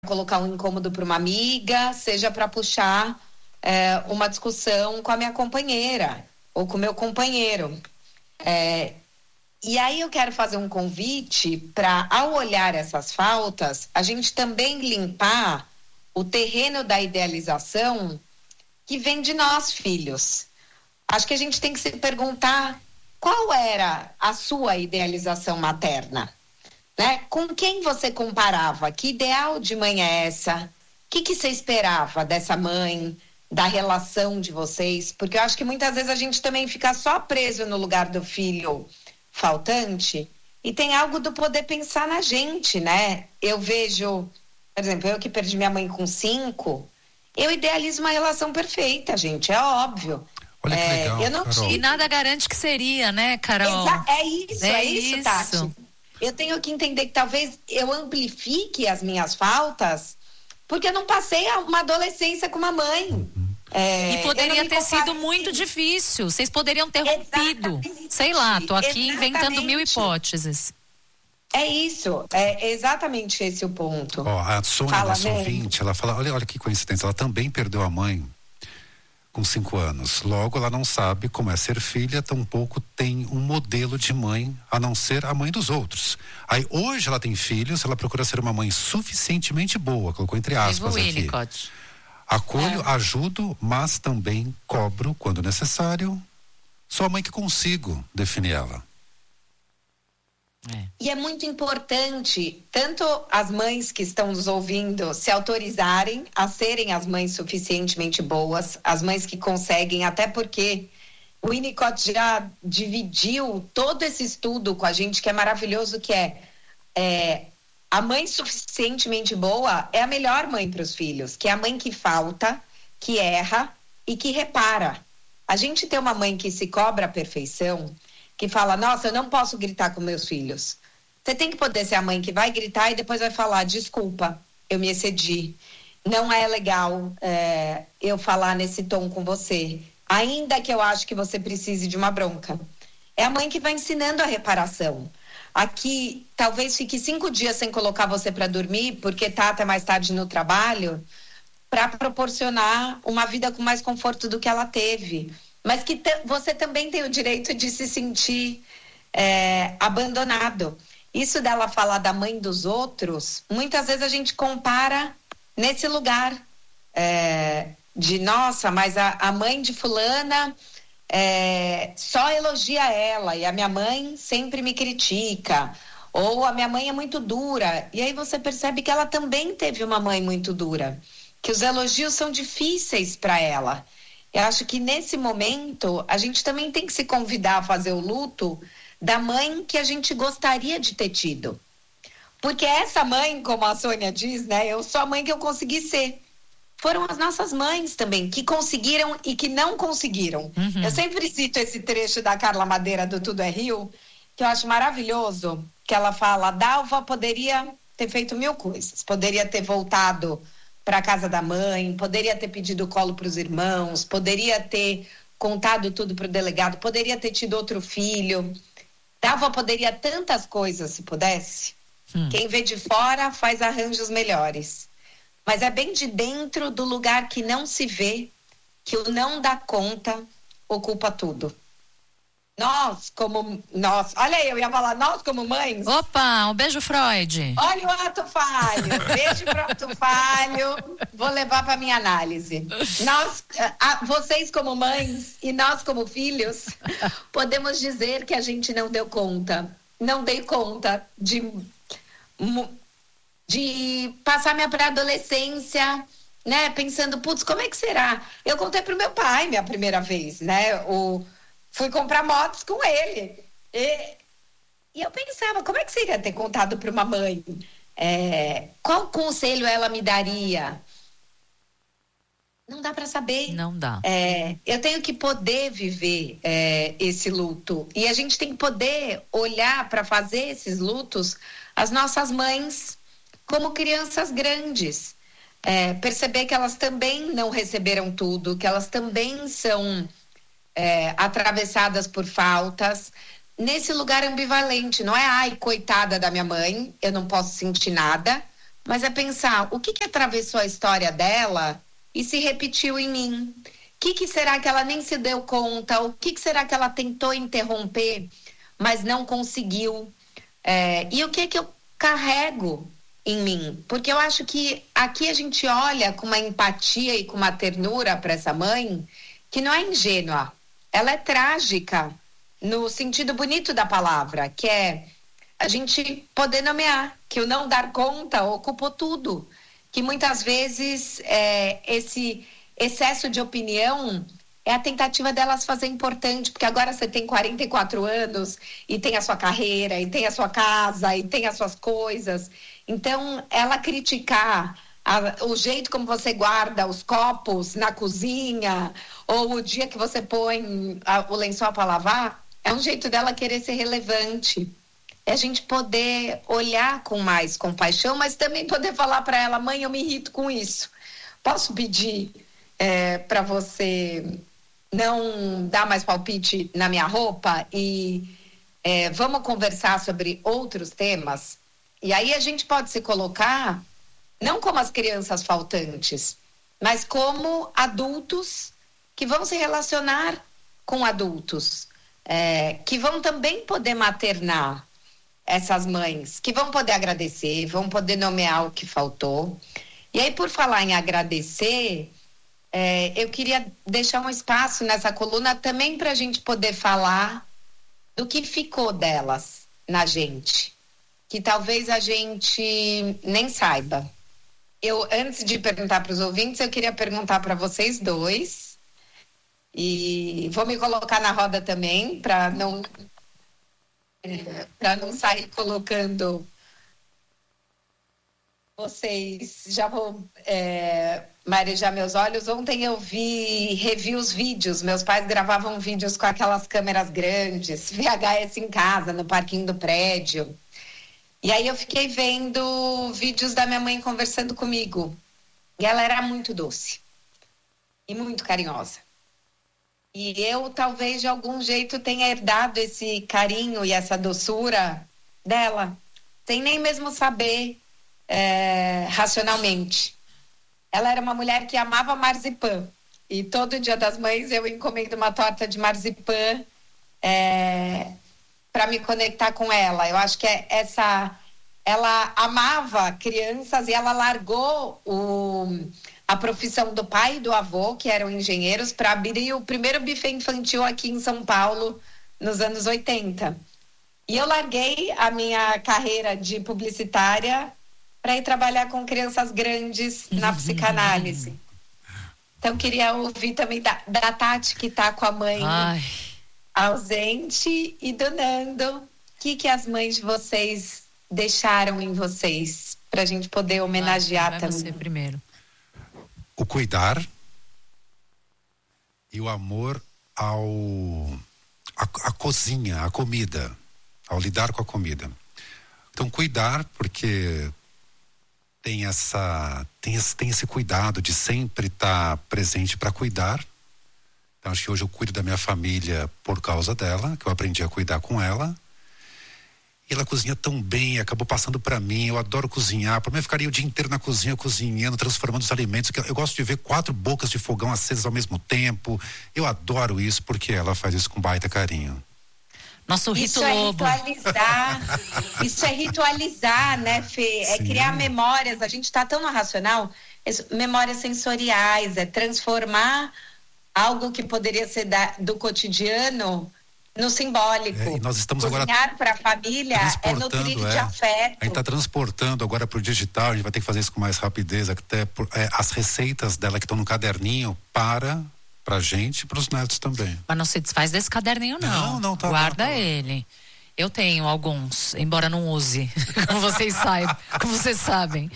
colocar um incômodo para uma amiga, seja para puxar uma discussão com a minha companheira ou com o meu companheiro. E aí eu quero fazer um convite para, ao olhar essas faltas, a gente também limpar o terreno da idealização que vem de nós, filhos. Acho que a gente tem que se perguntar qual era a sua idealização materna, né? Com quem você comparava? Que ideal de mãe é essa? O que você esperava dessa mãe, da relação de vocês? Porque eu acho que muitas vezes a gente também fica só preso no lugar do filho faltante e tem algo do poder pensar na gente, né? Eu vejo, por exemplo, eu que perdi minha mãe com 5, eu idealizo uma relação perfeita, gente, é óbvio. Olha que legal, eu não Carol. E nada garante que seria, né, Carol? É isso, Tati. Eu tenho que entender que talvez eu amplifique as minhas faltas porque eu não passei uma adolescência com uma mãe. E poderia ter sido muito difícil. Vocês poderiam ter rompido. Sei lá, tô aqui inventando 1000 hipóteses. É isso, é exatamente esse o ponto. A Sônia, nossa ouvinte, ela fala, olha que coincidência, ela também perdeu a mãe com 5 anos. Logo, ela não sabe como é ser filha, tampouco tem um modelo de mãe, a não ser a mãe dos outros. Aí, hoje ela tem filhos, ela procura ser uma mãe suficientemente boa, colocou entre aspas aqui. Acolho, ajudo, mas também cobro, quando necessário, sou a mãe que consigo definir ela. E é muito importante, tanto as mães que estão nos ouvindo se autorizarem a serem as mães suficientemente boas, as mães que conseguem, até porque o Winnicott já dividiu todo esse estudo com a gente, que é maravilhoso, que a mãe suficientemente boa é a melhor mãe para os filhos, que é a mãe que falta, que erra e que repara. A gente tem uma mãe que se cobra a perfeição, que fala, nossa, eu não posso gritar com meus filhos. Você tem que poder ser a mãe que vai gritar e depois vai falar, desculpa, eu me excedi. Não é legal eu falar nesse tom com você, ainda que eu acho que você precise de uma bronca. É a mãe que vai ensinando a reparação. Aqui, talvez fique 5 dias sem colocar você para dormir, porque tá até mais tarde no trabalho, para proporcionar uma vida com mais conforto do que ela teve. Mas que você também tem o direito de se sentir abandonado. Isso dela falar da mãe dos outros, muitas vezes a gente compara nesse lugar de, nossa, mas a mãe de fulana só elogia ela e a minha mãe sempre me critica, ou a minha mãe é muito dura, e aí você percebe que ela também teve uma mãe muito dura, que os elogios são difíceis para ela. Eu acho que nesse momento a gente também tem que se convidar a fazer o luto da mãe que a gente gostaria de ter tido. Porque essa mãe, como a Sônia diz, né? Eu sou a mãe que eu consegui ser. Foram as nossas mães também, que conseguiram e que não conseguiram. Uhum. Eu sempre cito esse trecho da Carla Madeira do Tudo é Rio, que eu acho maravilhoso, que ela fala, a Dalva poderia ter feito 1000 coisas, poderia ter voltado para a casa da mãe, poderia ter pedido colo para os irmãos, poderia ter contado tudo para o delegado, poderia ter tido outro filho. Dalva poderia tantas coisas se pudesse. Quem vê de fora faz arranjos melhores. Mas é bem de dentro do lugar que não se vê, que o não dá conta ocupa tudo. Olha, eu ia falar, nós como mães. Opa, um beijo, Freud. Olha o ato falho, beijo pro ato falho, vou levar para minha análise. Vocês como mães e nós como filhos, podemos dizer que a gente não deu conta, não dei conta de passar minha pré-adolescência, né, pensando, putz, como é que será? Eu contei pro meu pai minha primeira vez, né, fui comprar motos com ele. E eu pensava, como é que seria ter contado para uma mãe? Qual conselho ela me daria? Não dá para saber. Não dá. Eu tenho que poder viver esse luto. E a gente tem que poder olhar para fazer esses lutos as nossas mães como crianças grandes. Perceber que elas também não receberam tudo, que elas também são atravessadas por faltas, nesse lugar ambivalente, não é, ai, coitada da minha mãe, eu não posso sentir nada, mas é pensar o que atravessou a história dela e se repetiu em mim. O que será que ela nem se deu conta? O que será que ela tentou interromper, mas não conseguiu? E o que eu carrego em mim? Porque eu acho que aqui a gente olha com uma empatia e com uma ternura para essa mãe que não é ingênua. Ela é trágica no sentido bonito da palavra, que é a gente poder nomear que o não dar conta ocupou tudo. Que muitas vezes esse excesso de opinião é a tentativa delas fazer importante, porque agora você tem 44 anos e tem a sua carreira, e tem a sua casa, e tem as suas coisas. Então, ela criticar o jeito como você guarda os copos na cozinha, ou o dia que você põe o lençol para lavar, é um jeito dela querer ser relevante. É a gente poder olhar com mais compaixão, mas também poder falar para ela: mãe, eu me irrito com isso. Posso pedir para você não dar mais palpite na minha roupa e vamos conversar sobre outros temas? E aí a gente pode se colocar não como as crianças faltantes, mas como adultos que vão se relacionar com adultos, que vão também poder maternar essas mães, que vão poder agradecer, vão poder nomear o que faltou. E aí, por falar em agradecer, eu queria deixar um espaço nessa coluna também para a gente poder falar do que ficou delas na gente, que talvez a gente nem saiba. Antes de perguntar para os ouvintes, eu queria perguntar para vocês dois, e vou me colocar na roda também, para não sair colocando vocês. Já vou marejar meus olhos. Ontem eu revi os vídeos. Meus pais gravavam vídeos com aquelas câmeras grandes, VHS em casa, no parquinho do prédio. E aí eu fiquei vendo vídeos da minha mãe conversando comigo. E ela era muito doce e muito carinhosa. E eu, talvez, de algum jeito, tenha herdado esse carinho e essa doçura dela, sem nem mesmo saber racionalmente. Ela era uma mulher que amava marzipan. E todo Dia das Mães eu encomendo uma torta de marzipan para me conectar com ela. Eu acho que ela amava crianças e ela largou a profissão do pai e do avô, que eram engenheiros, para abrir o primeiro buffet infantil aqui em São Paulo, nos anos 80. E eu larguei a minha carreira de publicitária para ir trabalhar com crianças grandes na psicanálise. Então, queria ouvir também da Tati, que está com a mãe ausente, e do Nando, o que as mães de vocês deixaram em vocês, para a gente poder homenagear também. Você primeiro. O cuidar e o amor à cozinha, à comida, ao lidar com a comida. Então, cuidar, porque tem esse cuidado de sempre estar presente para cuidar. Então, acho que hoje eu cuido da minha família por causa dela, que eu aprendi a cuidar com ela. E ela cozinha tão bem, acabou passando para mim. Eu adoro cozinhar. Para mim, eu ficaria o dia inteiro na cozinha, cozinhando, transformando os alimentos. Eu gosto de ver 4 bocas de fogão acesas ao mesmo tempo. Eu adoro isso, porque ela faz isso com baita carinho. Nosso rito lobo. Isso é ritualizar, né, Fê? Sim. É criar memórias. A gente está tão no racional. Memórias sensoriais, é transformar algo que poderia ser do cotidiano no simbólico. E nós estamos cozinhar para a família é nutrir de afeto. A gente está transportando agora para o digital. A gente vai ter que fazer isso com mais rapidez, até as receitas dela que estão no caderninho pra gente e para os netos também. Mas não se desfaz desse caderninho, não. Não, tá. Guarda ele. Eu tenho alguns, embora não use, como vocês sabem.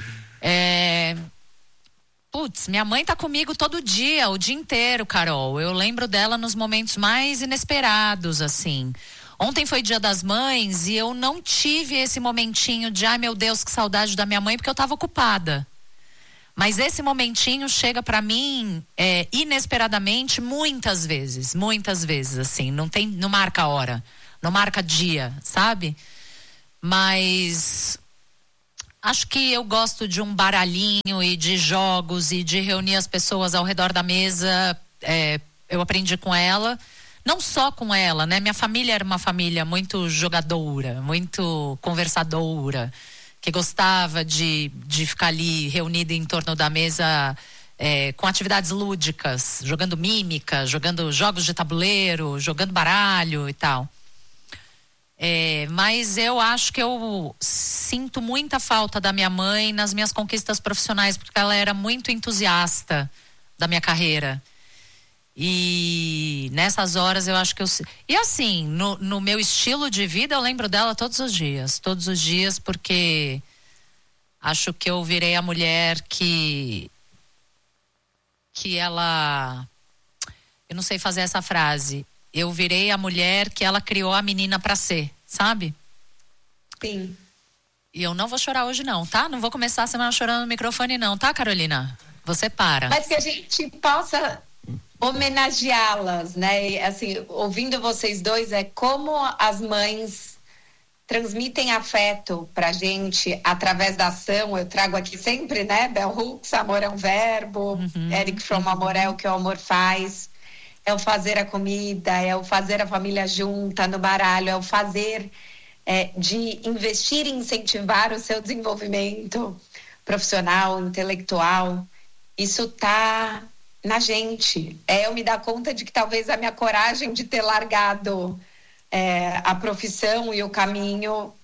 Putz, minha mãe tá comigo todo dia, o dia inteiro, Carol. Eu lembro dela nos momentos mais inesperados, assim. Ontem foi Dia das Mães e eu não tive esse momentinho de, ai meu Deus, que saudade da minha mãe, porque eu tava ocupada. Mas esse momentinho chega pra mim inesperadamente muitas vezes, assim. Não marca hora, não marca dia, sabe? Mas Acho que eu gosto de um baralhinho e de jogos e de reunir as pessoas ao redor da mesa. Eu aprendi com ela, não só com ela, né? Minha família era uma família muito jogadora, muito conversadora, que gostava de ficar ali reunida em torno da mesa com atividades lúdicas, jogando mímica, jogando jogos de tabuleiro, jogando baralho e tal. Mas eu acho que eu sinto muita falta da minha mãe nas minhas conquistas profissionais, porque ela era muito entusiasta da minha carreira. E nessas horas eu acho que E assim, no meu estilo de vida eu lembro dela todos os dias, porque acho que eu virei a mulher que ela... Eu não sei fazer essa frase. Eu virei a mulher que ela criou a menina pra ser, sabe? Sim. E eu não vou chorar hoje não, tá? Não vou começar a semana chorando no microfone não, tá, Carolina? Você para. Mas que a gente possa homenageá-las, né? E, assim, ouvindo vocês dois, como as mães transmitem afeto pra gente através da ação. Eu trago aqui sempre, né? Bell Hooks, amor é um verbo. Eric Fromm, amor é o que o amor faz. É o fazer a comida, é o fazer a família junta no baralho, é o fazer de investir e incentivar o seu desenvolvimento profissional, intelectual. Isso tá na gente. Eu me dar conta de que talvez a minha coragem de ter largado a profissão e o caminho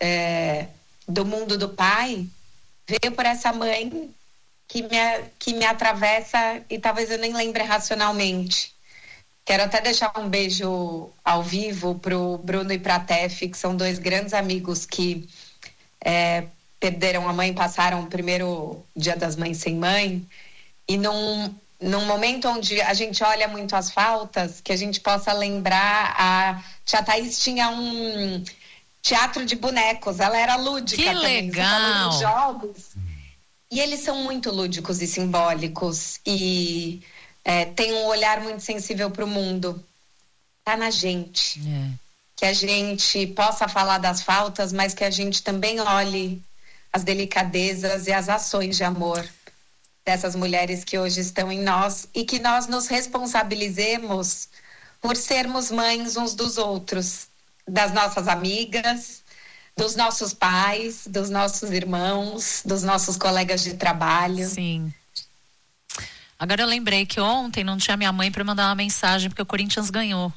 do mundo do pai veio por essa mãe que me atravessa e talvez eu nem lembre racionalmente. Quero até deixar um beijo ao vivo pro Bruno e pra Tef, que são dois grandes amigos que perderam a mãe, passaram o primeiro Dia das Mães sem mãe. E num momento onde a gente olha muito as faltas, que a gente possa lembrar, a Tia Thaís tinha um teatro de bonecos, ela era lúdica que também. legal! Você falou de jogos, e eles são muito lúdicos e simbólicos, e tem um olhar muito sensível para o mundo. Tá na gente. Que a gente possa falar das faltas, mas que a gente também olhe as delicadezas e as ações de amor dessas mulheres que hoje estão em nós e que nós nos responsabilizemos por sermos mães uns dos outros, das nossas amigas, dos nossos pais, dos nossos irmãos, dos nossos colegas de trabalho. Sim. Agora eu lembrei que ontem não tinha minha mãe para mandar uma mensagem porque o Corinthians ganhou.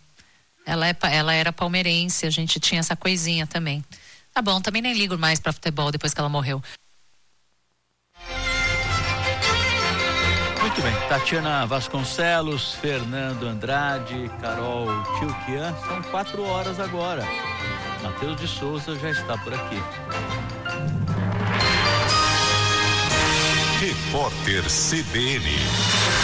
Ela era palmeirense, a gente tinha essa coisinha também. Tá bom, também nem ligo mais para futebol depois que ela morreu. Muito bem, Tatiana Vasconcelos, Fernando Andrade, Carol Tchilquian, são 4 horas agora. Matheus de Souza já está por aqui. Repórter CBN.